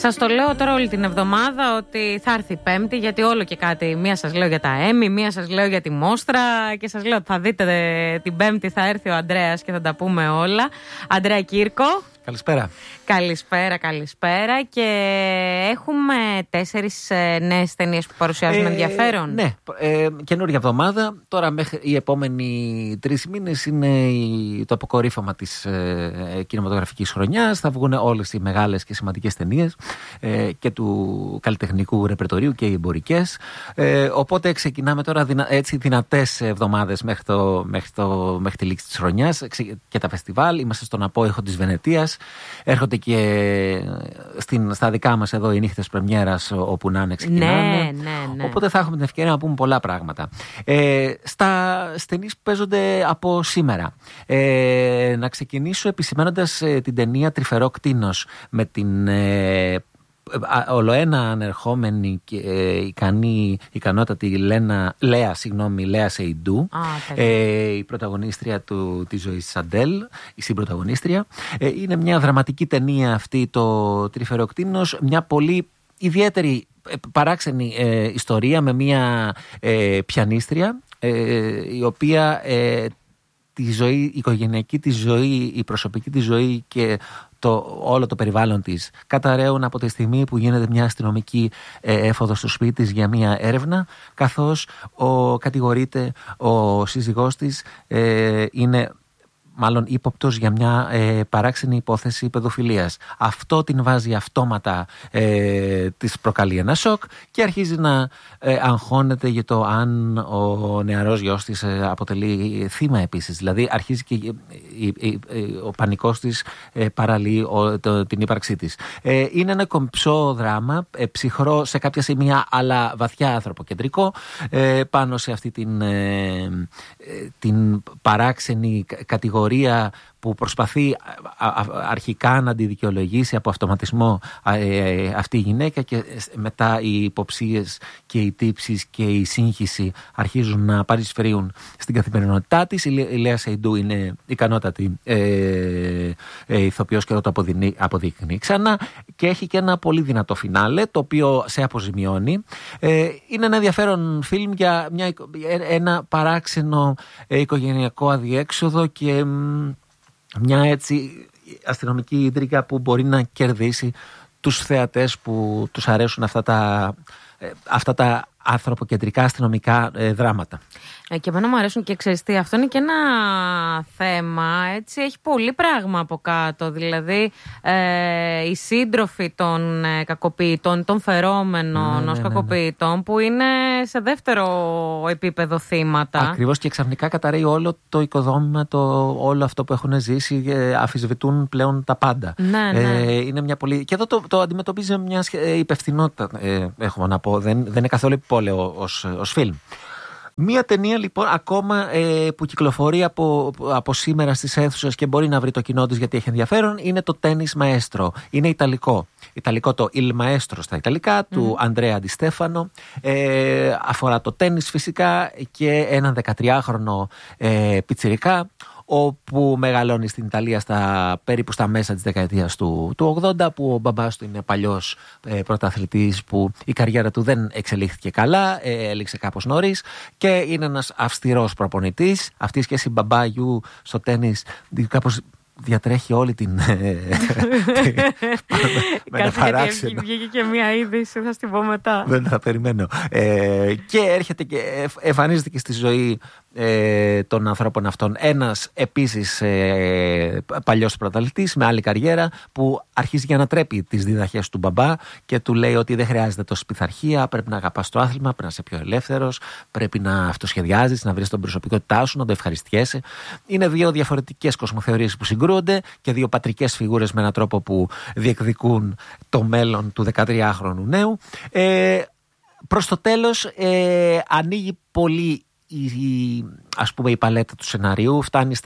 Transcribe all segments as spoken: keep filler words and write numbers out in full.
Σας το λέω τώρα όλη την εβδομάδα ότι θα έρθει η Πέμπτη, γιατί όλο και κάτι. Μία σας λέω για τα Έμι, μία σας λέω για τη Μόστρα και σας λέω ότι θα δείτε την Πέμπτη θα έρθει ο Αντρέας και θα τα πούμε όλα. Αντρέα Κύρκο. Καλησπέρα. Καλησπέρα, καλησπέρα. Και έχουμε τέσσερις ε, νέες ταινίες που παρουσιάζουν ε, ενδιαφέρον. Ναι, ε, καινούργια εβδομάδα. Τώρα μέχρι οι επόμενοι τρεις μήνες είναι η, το αποκορύφωμα της ε, κινηματογραφικής χρονιάς. Θα βγουν όλες οι μεγάλες και σημαντικές ταινίες ε, και του καλλιτεχνικού ρεπερτορίου και οι εμπορικές. Ε, οπότε ξεκινάμε τώρα δυνα, έτσι δυνατές εβδομάδες μέχρι, το, μέχρι, το, μέχρι τη λήξη της χρονιάς και τα φεστιβάλ. Είμαστε στον απόϊχο της Βενετίας. Έρχονται και στην, στα δικά μας εδώ οι νύχτες πρεμιέρας όπου να είναι ξεκινάνε. Ναι, ναι, ναι. Οπότε θα έχουμε την ευκαιρία να πούμε πολλά πράγματα. Ε, στα ταινίες που παίζονται από σήμερα. Ε, να ξεκινήσω επισημαίνοντας ε, την ταινία Τρυφερό Κτήνος με την... Ε, ολοένα ανερχόμενη και ε, ικανή, ικανότατη Λένα, Λέα, συγγνώμη, Λέα Σεϊντού, ah, ε, η πρωταγωνίστρια του, της ζωής της Αντέλ, η συμπρωταγωνίστρια. Ε, είναι μια δραματική ταινία αυτή, το Τρυφεροκτήνος, μια πολύ ιδιαίτερη παράξενη ε, ιστορία με μια ε, πιανίστρια ε, η οποία ε, τη ζωή, η οικογενειακή της ζωή, η προσωπική της ζωή και το, όλο το περιβάλλον της καταραίουν από τη στιγμή που γίνεται μια αστυνομική ε, έφοδος στο σπίτι της για μια έρευνα, καθώς ο κατηγορείται ο σύζυγός της ε, είναι μάλλον ύποπτος για μια ε, παράξενη υπόθεση παιδοφιλίας. Αυτό την βάζει αυτόματα, ε, της προκαλεί ένα σοκ και αρχίζει να ε, αγχώνεται για το αν ο νεαρός γιος της ε, αποτελεί θύμα επίσης. Δηλαδή αρχίζει και ε, ε, ε, ο πανικός της ε, παραλύει ο, το, την ύπαρξή της. Ε, είναι ένα κομψό δράμα, ε, ψυχρό σε κάποια σημεία αλλά βαθιά ανθρωποκεντρικό, ε, πάνω σε αυτή την, ε, ε, την παράξενη κατηγορία που προσπαθεί αρχικά να τη δικαιολογήσει από αυτοματισμό αυτή η γυναίκα και μετά οι υποψίες και οι τύψεις και η σύγχυση αρχίζουν να παρισφρίουν στην καθημερινότητά της. Η Λέα Σεϊντού είναι ικανότατη ε, ε, ηθοποιός και εδώ το αποδεικνύει, αποδεικνύει ξανά και έχει και ένα πολύ δυνατό φινάλε το οποίο σε αποζημιώνει. Ε, είναι ένα ενδιαφέρον φιλμ για μια, ένα παράξενο ε, οικογενειακό αδιέξοδο και μια έτσι αστυνομική ίντρικα που μπορεί να κερδίσει τους θεατές που τους αρέσουν αυτά τα, αυτά τα ανθρωποκεντρικά αστυνομικά ε, δράματα. Ε, και εμένα μου αρέσουν και ξέρεις τι, αυτό είναι και ένα θέμα, έτσι, έχει πολύ πράγμα από κάτω, δηλαδή ε, οι σύντροφοι των ε, κακοποιητών, των φερόμενων ναι, ναι, ως ναι, κακοποιητών ναι, ναι. που είναι σε δεύτερο επίπεδο θύματα. Ακριβώς, και ξαφνικά καταραίει όλο το οικοδόμημα, το, όλο αυτό που έχουν ζήσει, ε, αφισβητούν πλέον τα πάντα. Ναι, ναι. Ε, είναι μια πολύ... Και εδώ το, το αντιμετωπίζει μια υπευθυνότητα, ε, έχουμε να πω, δεν, δεν είναι καθόλου επιπόλαιο ως, ως φιλμ. Μία ταινία λοιπόν ακόμα ε, που κυκλοφορεί από, από σήμερα στις αίθουσες και μπορεί να βρει το κοινό της γιατί έχει ενδιαφέρον είναι το Tennis Maestro. Είναι ιταλικό. Ιταλικό το Il Maestro στα Ιταλικά, mm. του Αντρέα Ντι Στέφανο. Ε, αφορά το τένις φυσικά και έναν δεκατριάχρονο ε, πιτσιρικά, όπου μεγαλώνει στην Ιταλία στα, περίπου στα μέσα της δεκαετίας του, του ογδόντα, που ο μπαμπάς του είναι παλιός ε, πρωταθλητής που η καριέρα του δεν εξελίχθηκε καλά, ε, έληξε κάπως νωρίς και είναι ένας αυστηρός προπονητής. Αυτή η σχέση μπαμπά-γιου στο τένις κάπως διατρέχει όλη την... με ένα παράξενο. Βγήκε και μία είδηση, θα στην πω μετά. Δεν θα περιμένω. Ε, και έρχεται και εμφανίζεται και στη ζωή ε, των ανθρώπων αυτών ένας επίσης ε, παλιός πρωταθλητής με άλλη καριέρα που αρχίζει και ανατρέπει τις διδαχές του μπαμπά και του λέει ότι δεν χρειάζεται τόση πειθαρχία, πρέπει να αγαπάς το άθλημα, πρέπει να είσαι πιο ελεύθερος, πρέπει να αυτοσχεδιάζεις, να βρεις την προσωπικότητά σου, να το ευχαριστιέσαι. Είναι δύο διαφορετικές κοσμοθεωρίες που συγκρούονται και δύο πατρικές φιγούρες με έναν τρόπο που διεκδικούν το μέλλον του δεκατριάχρονου νέου. Ε, προς το τέλος ε, ανοίγει πολύ η, η, ας πούμε, η παλέτα του σεναρίου, φτάνει στα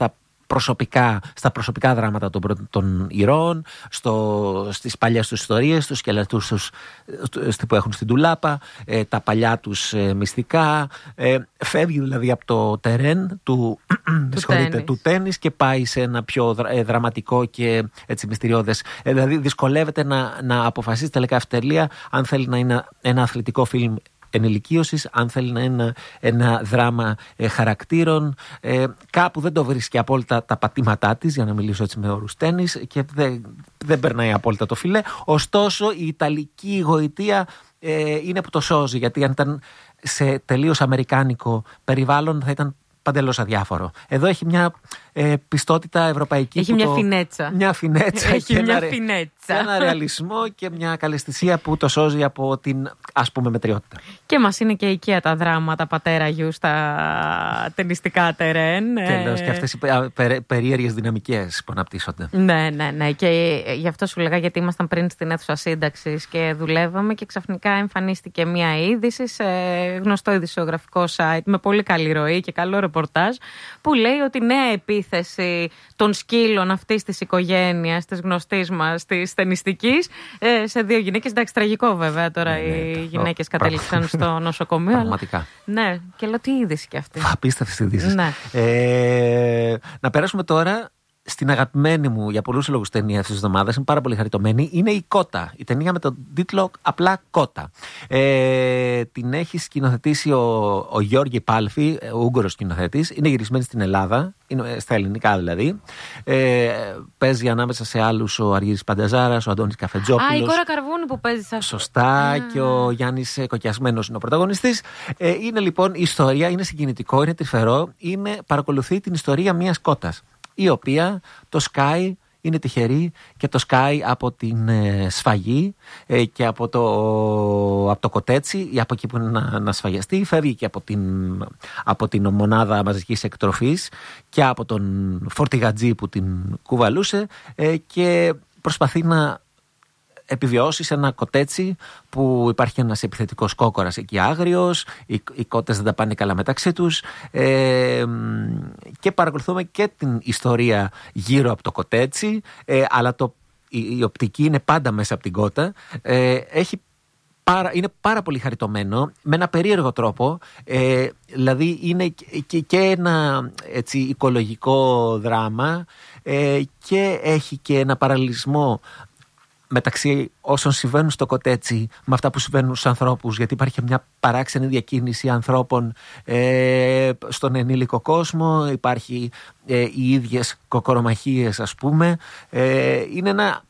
προσωπικά, στα προσωπικά δράματα των, των ηρώων, στο, στις παλιές τους ιστορίες, τους σκελετούς τους που έχουν στην τουλάπα, ε, τα παλιά τους ε, μυστικά. Ε, φεύγει δηλαδή από το τερέν του, του, τένις. του τένις και πάει σε ένα πιο δρα, ε, δραματικό και έτσι μυστηριώδες. Ε, δηλαδή δυσκολεύεται να, να αποφασίσει τελικά ευτελεία αν θέλει να είναι ένα αθλητικό φιλμ ενηλικίωσης, αν θέλει να είναι ένα δράμα ε, χαρακτήρων. Ε, κάπου δεν το βρίσκει απόλυτα τα πατήματά της, για να μιλήσω έτσι με όρους τένις, και δεν, δεν περνάει απόλυτα το φιλέ. Ωστόσο, η ιταλική γοητεία ε, είναι που το σώζει, γιατί αν ήταν σε τελείως αμερικάνικο περιβάλλον θα ήταν παντελώς αδιάφορο. Εδώ έχει μια ε, πιστότητα ευρωπαϊκή. Έχει μια το, φινέτσα. Μια φινέτσα. Έχει μια ένα, φινέτσα. Ένα ρεαλισμό και μια καλαισθησία που το σώζει από την, ας πούμε, μετριότητα. Και μας είναι και οικία τα δράματα πατέρα γιου στα ταινιστικά τερέν. Τέλος, και αυτές οι περί, περίεργες δυναμικές που αναπτύσσονται. Ναι, ναι, ναι. Και γι' αυτό σου λέγα, γιατί ήμασταν πριν στην αίθουσα σύνταξης και δουλεύαμε και ξαφνικά εμφανίστηκε μια είδηση σε γνωστό ειδησιογραφικό site με πολύ καλή ροή και καλό ρεπορτάζ, που λέει ότι η νέα επίθεση των σκύλων αυτής της οικογένειας, της γνωστής μας, της ταινιστικής, σε δύο γυναίκες. Εντάξει, τραγικό βέβαια τώρα, ναι, οι ναι, γυναίκες ναι, κατέληξαν στο νοσοκομείο. Πραγματικά. Αλλά, ναι, και λέω τι είδηση κι αυτή. Απίστευτες ειδήσεις. Ναι. Ε, να περάσουμε τώρα στην αγαπημένη μου για πολλούς λόγους ταινία αυτής της εβδομάδας. Είμαι πάρα πολύ χαριτωμένη. Είναι η Κότα. Η ταινία με τον τίτλο απλά Κότα. Ε, την έχει σκηνοθετήσει ο, ο Γιώργη Πάλφη, ο Ούγγρος σκηνοθέτης. Είναι γυρισμένη στην Ελλάδα, είναι, στα ελληνικά δηλαδή. Ε, παίζει ανάμεσα σε άλλους ο Αργύρης Πανταζάρας, ο Αντώνης Καφετζόπουλος. Α, η Κόρα Καρβούνη που παίζει σε αυτό. Σωστά. Ah. Και ο Γιάννης Κοκιασμένος είναι ο πρωταγωνιστής. Ε, είναι λοιπόν η ιστορία, είναι συγκινητικό, είναι τρυφερό. Είναι, παρακολουθεί την ιστορία μιας κότας, η οποία το σκάει, είναι τυχερή και το σκάει από την ε, σφαγή ε, και από το, από το κοτέτσι ή από εκεί που είναι να, να σφαγιαστεί. Φεύγει και από την, από την μονάδα μαζικής εκτροφής και από τον φορτηγατζή που την κουβαλούσε ε, και προσπαθεί να επιβιώσει σε ένα κοτέτσι που υπάρχει ένας επιθετικός κόκορας εκεί άγριος, οι, οι κότες δεν τα πάνε καλά μεταξύ τους, ε, και παρακολουθούμε και την ιστορία γύρω από το κοτέτσι, ε, αλλά το, η, η οπτική είναι πάντα μέσα από την κότα. Ε, έχει Πάρα, είναι πάρα πολύ χαριτωμένο με ένα περίεργο τρόπο, ε, δηλαδή είναι και, και ένα έτσι, οικολογικό δράμα, ε, και έχει και ένα παραλληλισμό μεταξύ όσων συμβαίνουν στο κοτέτσι με αυτά που συμβαίνουν στους ανθρώπους, γιατί υπάρχει μια παράξενη διακίνηση ανθρώπων ε, στον ενήλικο κόσμο, υπάρχει ε, οι ίδιες κοκορομαχίες, ας πούμε. Ε, είναι ένα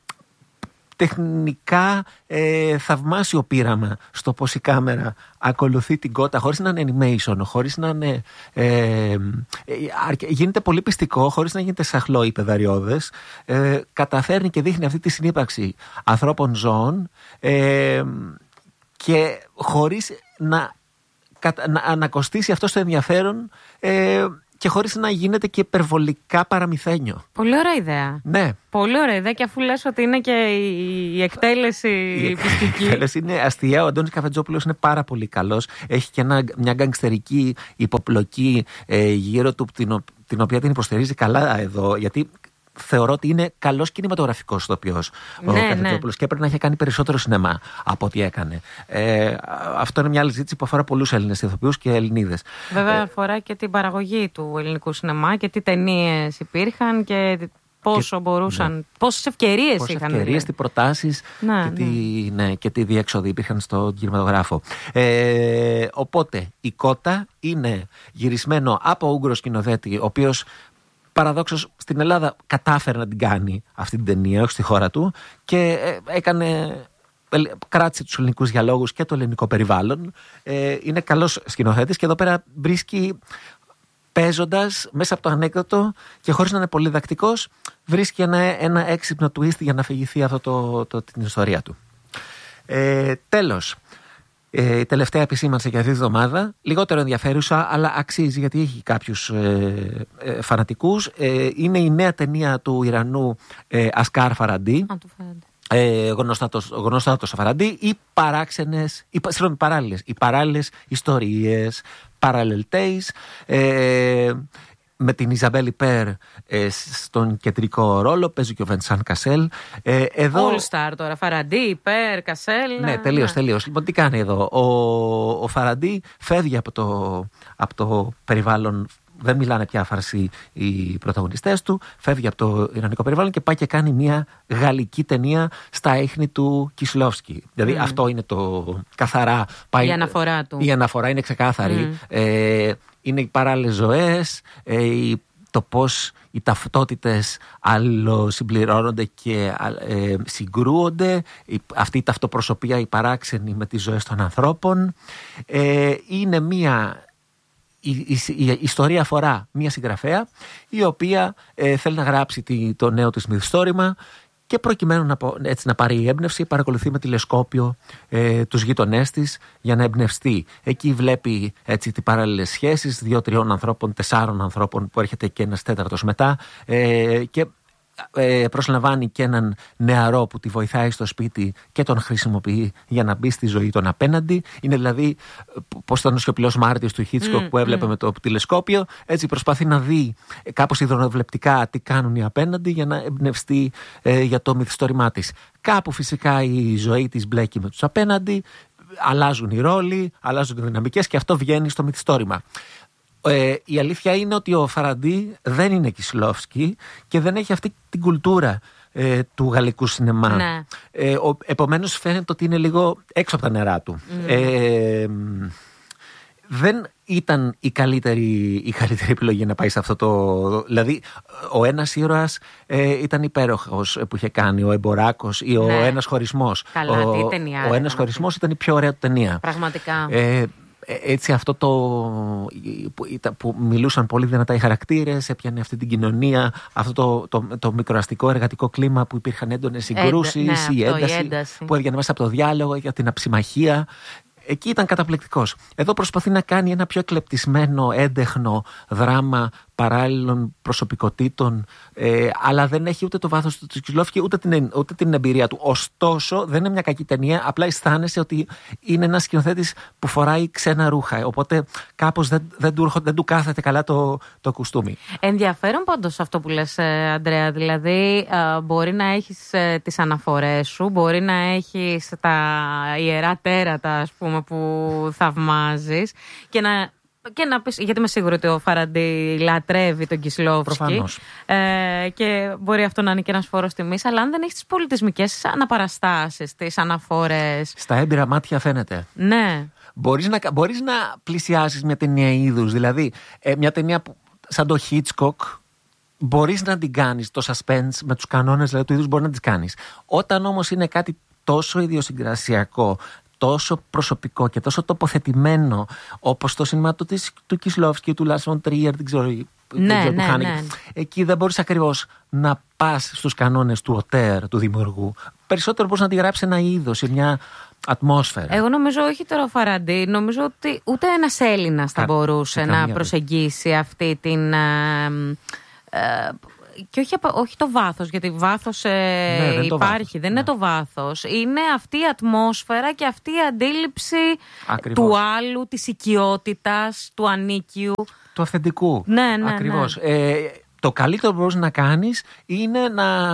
τεχνικά ε, θαυμάσιο πείραμα στο πως η κάμερα ακολουθεί την κότα χωρίς να είναι animation, χωρίς να είναι ε, ε, γίνεται πολύ πιστικό, χωρίς να γίνεται σαχλό ή πεδαριώδες, ε, καταφέρνει και δείχνει αυτή τη συνύπαρξη ανθρώπων ζώων, ε, και χωρίς να, να ανακοστήσει αυτό στο ενδιαφέρον, ε, και χωρίς να γίνεται και υπερβολικά παραμυθένιο. Πολύ ωραία ιδέα. Ναι. Πολύ ωραία ιδέα, και αφού λες ότι είναι και η εκτέλεση η πιστική. Η εκτέλεση είναι αστεία. Ο Αντώνης Καφετζόπουλος είναι πάρα πολύ καλός. Έχει και ένα, μια γκαγκστερική υποπλοκή ε, γύρω του, την, την οποία την υποστηρίζει καλά εδώ. Γιατί θεωρώ ότι είναι καλός κινηματογραφικός ηθοποιός, ναι, ο Καφετζόπουλος, ναι, και έπρεπε να έχει κάνει περισσότερο σινεμά από ό,τι έκανε. Ε, αυτό είναι μια άλλη ζήτηση που αφορά πολλούς Έλληνες ηθοποιούς και Ελληνίδες. Βέβαια, ε, αφορά και την παραγωγή του ελληνικού σινεμά και τι ταινίες υπήρχαν και πόσο και, μπορούσαν, ναι, πόσες ευκαιρίες πόσες είχαν. Ευκαιρίες, τι προτάσεις, ναι, και, ναι. Τι, ναι, και τι διέξοδοι υπήρχαν στον κινηματογράφο. Ε, οπότε η Κότα είναι γυρισμένο από Ούγγρο σκηνοθέτη, ο οποίος παραδόξως στην Ελλάδα κατάφερε να την κάνει αυτή την ταινία, όχι στη χώρα του, και έκανε, κράτησε τους ελληνικούς διαλόγους και το ελληνικό περιβάλλον. Ε, είναι καλός σκηνοθέτης και εδώ πέρα βρίσκει, παίζοντας μέσα από το ανέκδοτο και χωρίς να είναι πολύ διδακτικός, βρίσκει ένα, ένα έξυπνο twist για να αφηγηθεί αυτό το, το, την ιστορία του. Ε, τέλος. Ε, η τελευταία επισήμανση για αυτή τη εβδομάδα, λιγότερο ενδιαφέρουσα, αλλά αξίζει γιατί έχει κάποιους ε, ε, φανατικούς. Ε, είναι η νέα ταινία του Ιρανού ε, Ασκάρ Φαραντί. Ε, γνωστάτος, γνωστάτος Φαραντί. Οι παράξενες, οι, συγγνώμη, παράλληλες, οι παράλληλες ιστορίες, parallel tales. Ε, με την Ιζαμπέλ Ιπέρ ε, στον κεντρικό ρόλο, παίζει και ο Βενσάν Κασέλ. Ε, εδώ... All Star τώρα, Φαραντί, Ιπέρ, Κασέλ. Ναι, τελείως, ναι. τελείως. Λοιπόν, τι κάνει εδώ. Ο, ο Φαραντί φεύγει από το, από το περιβάλλον. Δεν μιλάνε πια φαρσί οι πρωταγωνιστές του. Φεύγει από το ιρανικό περιβάλλον και πάει και κάνει μια γαλλική ταινία στα ίχνη του Κισλόφσκι. Δηλαδή mm. αυτό είναι το καθαρά. Πάει, η αναφορά του. Η αναφορά είναι ξεκάθαρη. Mm. Ε, είναι οι παράλληλες ζωές, ε, το πώς οι ταυτότητες αλλοσυμπληρώνονται και ε, συγκρούονται, η, αυτή η ταυτοπροσωπία, η παράξενη με τις ζωές των ανθρώπων. Ε, είναι μια... Η, η, η ιστορία αφορά μια συγγραφέα η οποία ε, θέλει να γράψει τη, το νέο της μυθιστόρημα και προκειμένου να, έτσι, να πάρει έμπνευση παρακολουθεί με τηλεσκόπιο ε, τους γείτονές της για να εμπνευστεί. Εκεί βλέπει έτσι τι παράλληλες σχέσεις δύο-τριών ανθρώπων, τεσσάρων ανθρώπων που έρχεται και ένας τέταρτος μετά ε, και ε, προσλαμβάνει και έναν νεαρό που τη βοηθάει στο σπίτι και τον χρησιμοποιεί για να μπει στη ζωή των απέναντι. Είναι δηλαδή πώς ήταν ο σιωπηλός μάρτυρας του Χίτσκοκ mm, που έβλεπε mm. με το τηλεσκόπιο. Έτσι προσπαθεί να δει κάπως ιδεοβλεπτικά τι κάνουν οι απέναντι για να εμπνευστεί ε, για το μυθιστόρημά της. Κάπου φυσικά η ζωή της μπλέκει με τους απέναντι, αλλάζουν οι ρόλοι, αλλάζουν οι δυναμικές και αυτό βγαίνει στο μυθιστόρημα. Ε, η αλήθεια είναι ότι ο Φαραντί δεν είναι Κισλόφσκι και δεν έχει αυτή την κουλτούρα ε, του γαλλικού σινεμά. Ναι. Ε, ο, επομένως φαίνεται ότι είναι λίγο έξω από τα νερά του. Mm. Ε, δεν ήταν η καλύτερη, η καλύτερη επιλογή να πάει σε αυτό το... Δηλαδή, ο ένας ήρωας ε, ήταν υπέροχος που είχε κάνει, ο Εμποράκος ή ο ναι. ένας χωρισμός. Καλά, ο, τι ταινία. Ο ένας χωρισμός ήταν η πιο ωραία του ταινία. Πραγματικά. Ε, Έτσι αυτό το που, που μιλούσαν πολύ δυνατά οι χαρακτήρες, έπιανε αυτή την κοινωνία, αυτό το, το, το μικροαστικό εργατικό κλίμα που υπήρχαν έντονες συγκρούσεις, ναι, η, ένταση, η ένταση που έβγαινε μέσα από το διάλογο για την αψιμαχία. Εκεί ήταν καταπληκτικός. Εδώ προσπαθεί να κάνει ένα πιο εκλεπτισμένο, έντεχνο δράμα παράλληλων προσωπικότητων, ε, αλλά δεν έχει ούτε το βάθος του Κισλόφσκι ούτε την, ούτε την εμπειρία του. Ωστόσο, δεν είναι μια κακή ταινία, απλά αισθάνεσαι ότι είναι ένας σκηνοθέτης που φοράει ξένα ρούχα. Οπότε κάπως δεν, δεν, του, δεν του κάθεται καλά το, το κουστούμι. Ενδιαφέρον πάντως αυτό που λες, Αντρέα. Δηλαδή, ε, μπορεί να έχεις ε, τις αναφορές σου, μπορεί να έχεις τα ιερά τέρατα, ας πούμε, που θαυμάζεις και να. Και να πεις, γιατί είμαι σίγουρη ότι ο Φαραντί λατρεύει τον Κισλόφσκι. Ε, και μπορεί αυτό να είναι και ένας φόρος τιμής, αλλά αν δεν έχεις τις πολιτισμικές αναπαραστάσεις, τις αναφορές. Στα έμπειρα μάτια φαίνεται. Ναι. Μπορείς να, μπορείς να πλησιάσεις μια ταινία είδους. Δηλαδή, ε, μια ταινία που, σαν το Χίτσκοκ, μπορείς να την κάνεις το suspense με τους κανόνες δηλαδή, του είδους, μπορεί να τις κάνεις. Όταν όμως είναι κάτι τόσο ιδιοσυγκρασιακό, τόσο προσωπικό και τόσο τοποθετημένο όπως το σινεμά του, του Κισλόφσκι, του Λάρς φον Τρίερ, δεν ξέρω, ναι, δεν ξέρω ναι, ναι, ναι. Εκεί δεν μπορείς ακριβώς να πας στους κανόνες του οτέρ, του δημιουργού. Περισσότερο μπορείς να τη γράψεις ένα είδος, μια ατμόσφαιρα. Εγώ νομίζω όχι τώρα ο Φαραντί, νομίζω ότι ούτε ένας Έλληνας θα Κα, μπορούσε να προσεγγίσει αυτή την... Ε, ε, και όχι, όχι το βάθος, γιατί βάθος ε, ναι, δεν υπάρχει, βάθος. δεν ναι. είναι το βάθος. Είναι αυτή η ατμόσφαιρα και αυτή η αντίληψη Ακριβώς. του άλλου, της οικειότητας, του ανίκιου. Του αυθεντικού. Ναι, ναι, Ακριβώς. Ναι. Ε, το καλύτερο που μπορείς να κάνεις είναι να, α,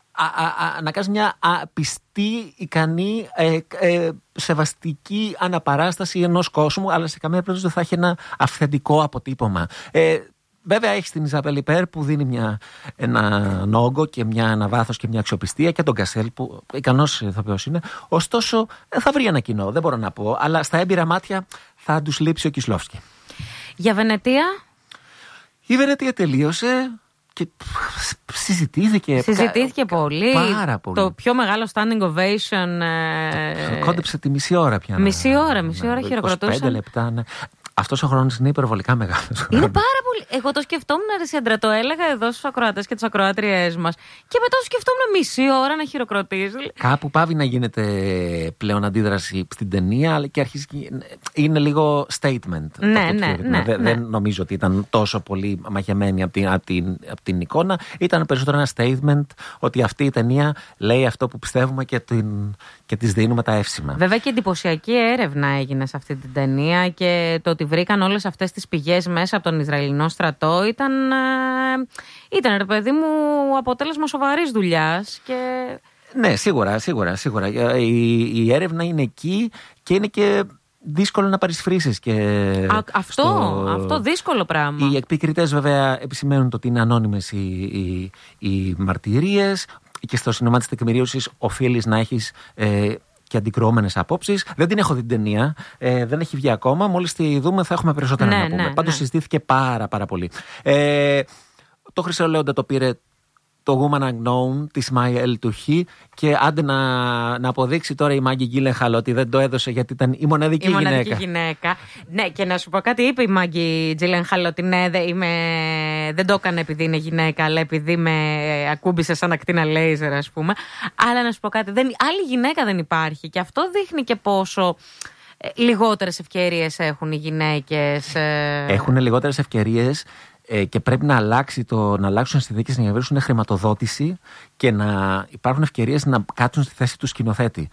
α, α, να κάνεις μια πιστή, ικανή, ε, ε, σεβαστική αναπαράσταση ενός κόσμου, αλλά σε καμία περίπτωση δεν θα έχει ένα αυθεντικό αποτύπωμα. Ε, Βέβαια έχει την Ιζαμπέλ Ιπέρ που δίνει μια, έναν όγκο και μια, ένα βάθος και μια αξιοπιστία και τον Κασέλ που ικανός ηθοποιός είναι. Ωστόσο θα βρει ένα κοινό, δεν μπορώ να πω, αλλά στα έμπειρα μάτια θα τους λείψει ο Κισλόφσκι. Για Βενετία? Η Βενετία τελείωσε και συζητήθηκε. Συζητήθηκε κα, πολύ. Πάρα πολύ. Το πιο μεγάλο standing ovation. Ε... Κόντεψε τη μισή ώρα πια. Μισή ώρα, μισή ώρα χειροκροτούσαν. είκοσι πέντε λεπτά, ναι. Αυτός ο χρόνος είναι υπερβολικά μεγάλος. Είναι πάρα πολύ. Εγώ το σκεφτόμουν, ρε Άντρα, το έλεγα εδώ στους ακροατές και τις ακροάτριές μας. Και μετά το σκεφτόμουν μισή ώρα να χειροκροτήσει. Κάπου πάβει να γίνεται πλέον αντίδραση στην ταινία, αλλά και αρχίζει. Είναι λίγο statement. Ναι, ναι, ναι, δεν, ναι. δεν νομίζω ότι ήταν τόσο πολύ μαγεμένη από την, από, την, από την εικόνα. Ήταν περισσότερο ένα statement ότι αυτή η ταινία λέει αυτό που πιστεύουμε και, την, και της δίνουμε τα εύσημα. Βέβαια και εντυπωσιακή έρευνα έγινε σε αυτή την ταινία και το ότι βρήκαν όλες αυτές τις πηγές μέσα από τον Ισραηλινό στρατό ήταν, ε, ήταν ρε παιδί μου, αποτέλεσμα σοβαρής δουλειάς και... Ναι, σίγουρα, σίγουρα, σίγουρα. Η, η έρευνα είναι εκεί και είναι και δύσκολο να παρισφρήσεις και... Α, αυτό, στο... αυτό δύσκολο πράγμα. Οι εκπικριτές βέβαια επισημαίνουν ότι είναι ανώνυμες οι, οι, οι μαρτυρίες και στο σύνομα της τεκμηρίωσης οφείλεις να έχεις ε, και αντικρουόμενες απόψεις. Δεν την έχω δει την ταινία, ε, δεν έχει βγει ακόμα. Μόλις τη δούμε θα έχουμε περισσότερα ναι, να πούμε. Ναι, Πάντως ναι. συζητήθηκε πάρα πάρα πολύ. Ε, το Χρυσό Λέοντα το πήρε το Woman Unknown της Μάια Ελτουχή και άντε να, να αποδείξει τώρα η Μάγκη Γκίλενχαλ ότι δεν το έδωσε γιατί ήταν η μοναδική, η μοναδική γυναίκα. γυναίκα. Ναι, και να σου πω κάτι, είπε η Μάγκη Γκίλενχαλ ότι ναι, δε, είμαι, δεν το έκανε επειδή είναι γυναίκα, αλλά επειδή με ακούμπησε σαν ακτίνα λέιζερ, ας πούμε. Αλλά να σου πω κάτι, δεν, άλλη γυναίκα δεν υπάρχει και αυτό δείχνει και πόσο ε, λιγότερες ευκαιρίες έχουν οι γυναίκες. Ε... Έχουν λιγότερες ευκαιρίες. Και πρέπει να, αλλάξει το, να αλλάξουν συνθήκες, να βρουν χρηματοδότηση και να υπάρχουν ευκαιρίες να κάτσουν στη θέση του σκηνοθέτη.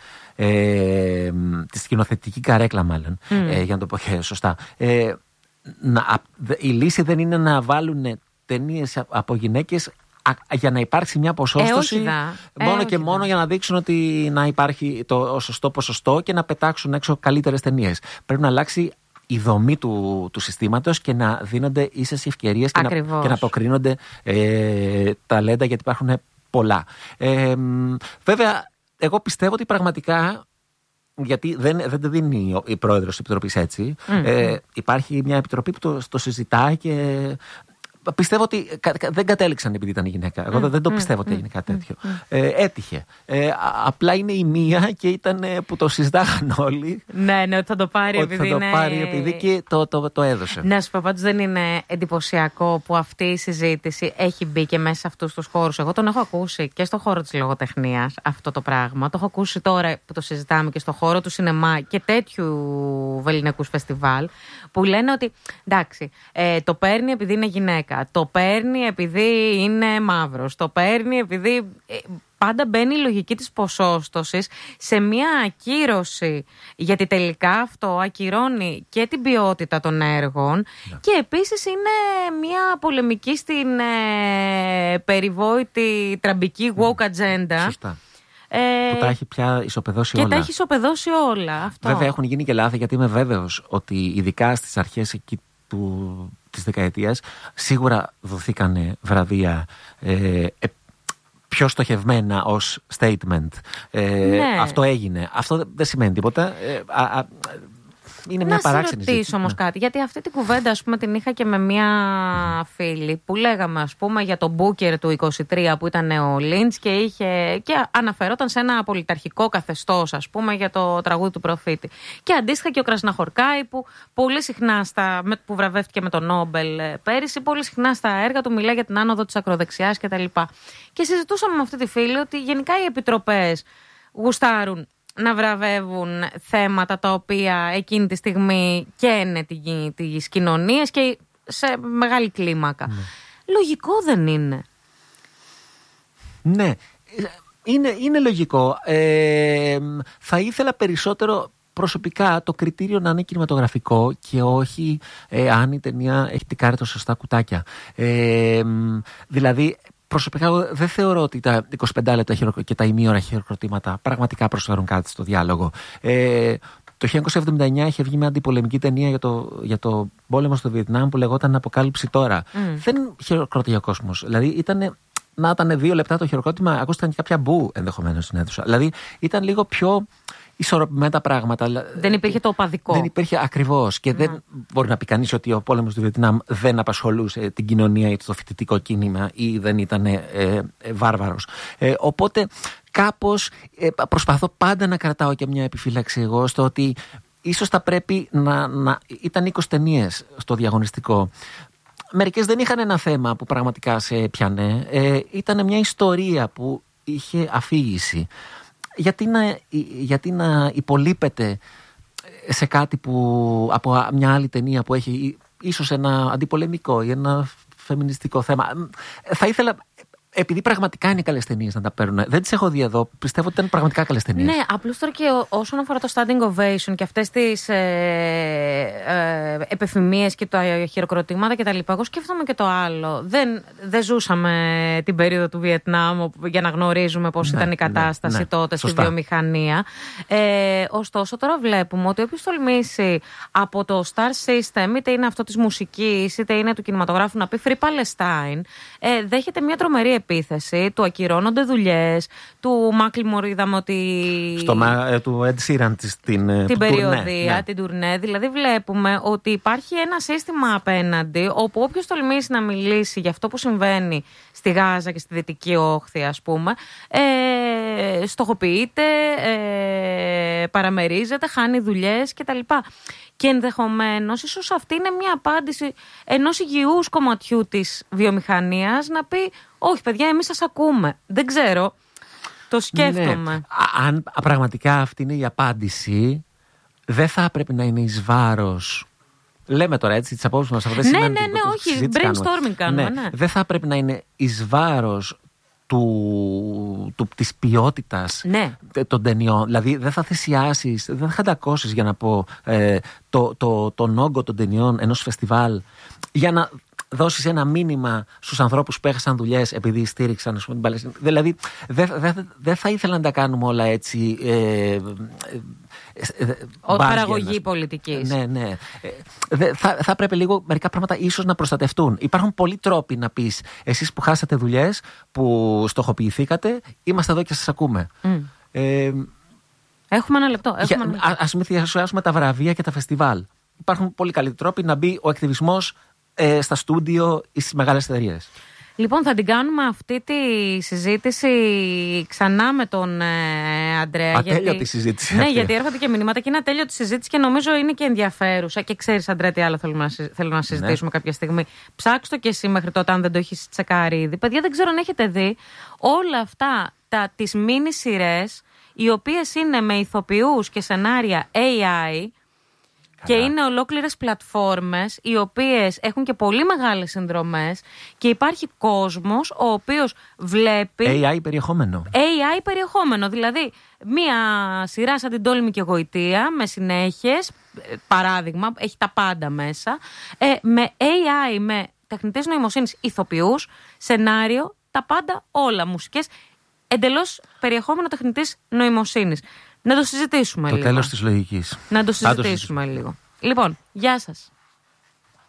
Ε, τη σκηνοθετική καρέκλα, μάλλον, mm. ε, για να το πω και σωστά. Ε, να, η λύση δεν είναι να βάλουν ταινίες από γυναίκες για να υπάρξει μια ποσόστοση, ε, μόνο ε, και μόνο δα. για να δείξουν ότι να υπάρχει το σωστό ποσοστό και να πετάξουν έξω καλύτερες ταινίες. Πρέπει να αλλάξει η δομή του, του συστήματος και να δίνονται ίσες ευκαιρίες και να, και να αποκρίνονται ε, ταλέντα, γιατί υπάρχουν πολλά. Ε, βέβαια, εγώ πιστεύω ότι πραγματικά, γιατί δεν, δεν το δίνει η πρόεδρος της Επιτροπής έτσι, mm. ε, υπάρχει μια επιτροπή που το, το συζητάει και... Πιστεύω ότι δεν κατέληξαν επειδή ήταν γυναίκα. Εγώ mm, δεν το πιστεύω mm, ότι έγινε κάτι τέτοιο. Mm, ε, έτυχε. Ε, απλά είναι η μία και ήταν που το συζητάγαν όλοι. Ναι, ναι, ότι θα το πάρει ότι επειδή θα είναι... το πάρει επειδή και το, το, το έδωσε. Να σου πω, πάντως δεν είναι εντυπωσιακό που αυτή η συζήτηση έχει μπει και μέσα σε αυτούς τους χώρους. Εγώ τον έχω ακούσει και στο χώρο της λογοτεχνίας αυτό το πράγμα. Το έχω ακούσει τώρα που το συζητάμε και στο χώρο του σινεμά και τέτοιου βεληνικούς φεστιβάλ που λένε ότι εντάξει, ε, το παίρνει επειδή είναι γυναίκα. Το παίρνει επειδή είναι μαύρος. Το παίρνει επειδή... Πάντα μπαίνει η λογική της ποσόστοσης σε μια ακύρωση, γιατί τελικά αυτό ακυρώνει και την ποιότητα των έργων yeah. και επίσης είναι μια πολεμική στην ε, περιβόητη τραμπική woke agenda. Σωστά. Ε, που τα έχει πια ισοπεδώσει και όλα. Και τα έχει ισοπεδώσει όλα. Αυτό. Βέβαια έχουν γίνει και λάθη, γιατί είμαι βέβαιος ότι ειδικά στις αρχές εκεί του... της δεκαετίας σίγουρα δοθήκανε βραβεία ε, ε, πιο στοχευμένα ως statement. Ε, ναι. Αυτό έγινε. Αυτό δεν σημαίνει τίποτα. Ε, α, α, είναι μια παράξενη ζήτηση. Να σε ρωτήσω όμως κάτι, γιατί αυτή την κουβέντα ας πούμε την είχα και με μια φίλη που λέγαμε ας πούμε για τον Μπούκερ του είκοσι τρία που ήταν ο Λίντς και, είχε, και αναφερόταν σε ένα πολιταρχικό καθεστώς ας πούμε για το τραγούδι του Προφήτη. Και αντίστοιχα και ο Κρασναχορκάη που πολύ συχνά στα, που βραβεύτηκε με τον Νόμπελ πέρυσι, πολύ συχνά στα έργα του μιλάει για την άνοδο της ακροδεξιάς κτλ. Και, και συζητούσαμε με αυτή τη φίλη ότι γενικά οι επιτροπές γουστάρουν να βραβεύουν θέματα τα οποία εκείνη τη στιγμή καίνε τις κοινωνίες και σε μεγάλη κλίμακα. Ναι. Λογικό δεν είναι? Ναι, είναι, είναι λογικό. Ε, θα ήθελα περισσότερο προσωπικά το κριτήριο να είναι κινηματογραφικό και όχι ε, αν η ταινία έχει τικάρει τα σωστά κουτάκια. Ε, δηλαδή... Προσωπικά, δεν θεωρώ ότι τα είκοσι πέντε λεπτά και τα ημίωρα χειροκροτήματα πραγματικά προσφέρουν κάτι στο διάλογο. Ε, το χίλια εννιακόσια εβδομήντα εννιά είχε βγει μια αντιπολεμική ταινία για το, για το πόλεμο στο Βιετνάμ που λεγόταν Αποκάλυψη τώρα. Mm. Δεν χειροκρότησε ο κόσμος. Δηλαδή ήταν να ήταν δύο λεπτά το χειροκρότημα, ακούστηκαν και κάποια μπου ενδεχομένως στην αίθουσα. Δηλαδή ήταν λίγο πιο ισορροπημένα τα πράγματα. Δεν υπήρχε το οπαδικό. Δεν υπήρχε ακριβώς. Και mm. δεν μπορεί να πει κανείς ότι ο πόλεμος του Βιετνάμ δεν απασχολούσε την κοινωνία ή το φοιτητικό κίνημα ή δεν ήταν ε, ε, βάρβαρος. Ε, οπότε κάπως ε, προσπαθώ πάντα να κρατάω και μια επιφύλαξη εγώ στο ότι ίσως θα πρέπει να, να ήταν είκοσι ταινίες στο διαγωνιστικό. Μερικές δεν είχαν ένα θέμα που πραγματικά σε πιανε. Ε, ήταν μια ιστορία που είχε αφήγηση. Γιατί να, γιατί να υπολείπεται σε κάτι που από μια άλλη ταινία που έχει ίσως ένα αντιπολεμικό ή ένα φεμινιστικό θέμα. Θα ήθελα επειδή πραγματικά είναι καλές ταινίες να τα παίρνουν. Δεν τις έχω δει εδώ. Πιστεύω ότι ήταν πραγματικά καλές ταινίες. Ναι, απλώς τώρα και ό, όσον αφορά το standing ovation και αυτές τις ε, ε, επιφημίες και τα χειροκροτήματα κτλ. Εγώ σκέφτομαι και το άλλο. Δεν, δεν ζούσαμε την περίοδο του Βιετνάμ για να γνωρίζουμε πώς ναι, ήταν η κατάσταση ναι, ναι. τότε Σωστά. Στη βιομηχανία. Ε, ωστόσο, τώρα βλέπουμε ότι όποιος τολμήσει από το Star System, είτε είναι αυτό της μουσικής, είτε είναι του κινηματογράφου, να πει Free Palestine, ε, δέχεται μια τρομερή επίθεση, του ακυρώνονται δουλειές, του Macklemore είδαμε ότι... Στο ε, του Ed Sheeran την, την περιοδία, ναι. την τουρνέ. Δηλαδή βλέπουμε ότι υπάρχει ένα σύστημα απέναντι, όπου όποιος τολμήσει να μιλήσει για αυτό που συμβαίνει στη Γάζα και στη Δυτική Όχθη, ας πούμε, ε, στοχοποιείται, ε, παραμερίζεται, χάνει δουλειές κτλ. Και ενδεχομένως ίσως αυτή είναι μια απάντηση ενός υγιούς κομματιού της βιομηχανίας να πει όχι παιδιά, εμείς σας ακούμε. Δεν ξέρω, το σκέφτομαι. Ναι. Αν πραγματικά αυτή είναι η απάντηση, δεν θα πρέπει να είναι εις βάρος. Λέμε τώρα έτσι τις απόψεις μας. Ναι, ναι, ναι, ναι, όχι, brainstorming κάνουμε. Ναι. Ναι. Δεν θα πρέπει να είναι εις βάρος του, του, της ποιότητας ναι. των ταινιών. Δηλαδή δεν θα θυσιάσεις, δεν θα χαντακώσεις για να πω ε, το, το, τον όγκο των ταινιών ενός φεστιβάλ για να δώσεις ένα μήνυμα στους ανθρώπους που έχασαν δουλειές επειδή στήριξαν την Παλαιστίνη. Δηλαδή δεν δε, δε θα ήθελα να τα κάνουμε όλα έτσι ε, ε, ως παραγωγή πολιτικής. Ναι, ναι. Ε, θα, θα πρέπει λίγο μερικά πράγματα ίσως να προστατευτούν. Υπάρχουν πολλοί τρόποι να πεις εσείς που χάσατε δουλειές, που στοχοποιηθήκατε, είμαστε εδώ και σας ακούμε. Mm. Ε, έχουμε ένα λεπτό. Έχουμε ένα λεπτό. Α, ας μην θυσιάσουμε τα βραβεία και τα φεστιβάλ. Υπάρχουν πολύ καλοί τρόποι να μπει ο ακτιβισμός ε, στα στούντιο ή στις μεγάλες εταιρείες. Λοιπόν, θα την κάνουμε αυτή τη συζήτηση ξανά με τον ε, Αντρέα. Ατέλειωτη γιατί... συζήτηση. Ναι, αυτή. γιατί έρχονται και μηνύματα και είναι ατέλειωτη συζήτηση και νομίζω είναι και ενδιαφέρουσα. Και ξέρεις, Αντρέα, τι άλλο θέλω να, θέλω να συζητήσουμε ναι. κάποια στιγμή. Ψάξ' το κι εσύ μέχρι τότε, αν δεν το έχεις τσεκάρει ήδη. Παιδιά, δεν ξέρω αν έχετε δει όλα αυτά τα, τις μίνι σειρές, οι οποίες είναι με ηθοποιούς και σενάρια έι άι. Και είναι ολόκληρες πλατφόρμες οι οποίες έχουν και πολύ μεγάλες συνδρομές και υπάρχει κόσμος ο οποίος βλέπει... έι άι περιεχόμενο. έι άι περιεχόμενο, δηλαδή μία σειρά σαν την Τόλμη και Γοητεία με συνέχειες, παράδειγμα, έχει τα πάντα μέσα, ε, με έι άι, με τεχνητής νοημοσύνης, ηθοποιούς, σενάριο, τα πάντα όλα, μουσικές, εντελώς περιεχόμενο τεχνητής νοημοσύνης. Να το συζητήσουμε το λίγο. Το τέλος της λογικής. Να το συζητήσουμε λίγο. Λοιπόν, γεια σας.